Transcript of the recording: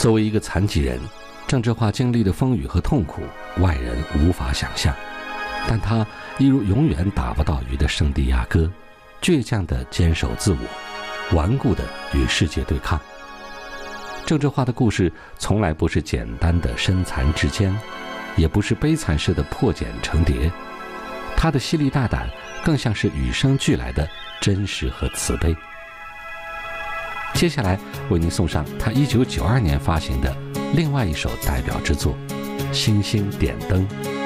作为一个残疾人，郑智化经历的风雨和痛苦，外人无法想象。但他一如永远打不到鱼的圣地亚哥，倔强地坚守自我，顽固地与世界对抗。郑智化的故事从来不是简单的身残志坚，也不是悲惨式的破茧成蝶，他的犀利大胆更像是与生俱来的真实和慈悲。接下来为您送上他1992年发行的另外一首代表之作《星星点灯》。